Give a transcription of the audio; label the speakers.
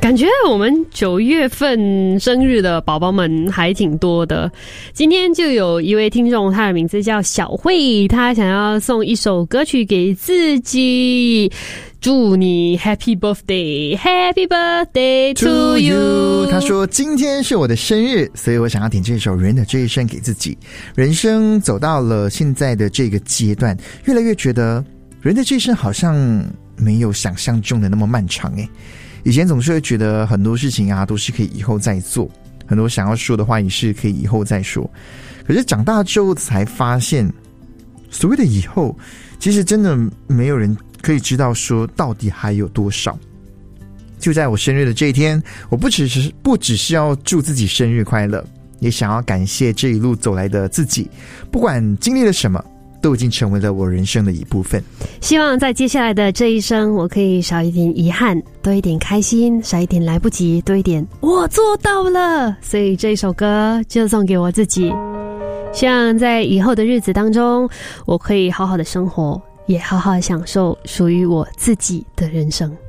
Speaker 1: 感觉我们9月份生日的宝宝们还挺多的。今天就有一位听众，他的名字叫小慧，他想要送一首歌曲给自己，祝你 Happy Birthday Happy Birthday to you。
Speaker 2: 他说今天是我的生日，所以我想要点这首人的这一生给自己。人生走到了现在的这个阶段，越来越觉得人的这一生好像没有想象中的那么漫长耶。以前总是会觉得很多事情啊都是可以以后再做，很多想要说的话也是可以以后再说，可是长大之后才发现，所谓的以后其实真的没有人可以知道说到底还有多少。就在我生日的这一天，我不只是要祝自己生日快乐，也想要感谢这一路走来的自己，不管经历了什么都已经成为了我人生的一部分。
Speaker 1: 希望在接下来的这一生，我可以少一点遗憾，多一点开心，少一点来不及，多一点我做到了。所以这首歌就送给我自己，希望在以后的日子当中，我可以好好的生活，也好好的享受属于我自己的人生。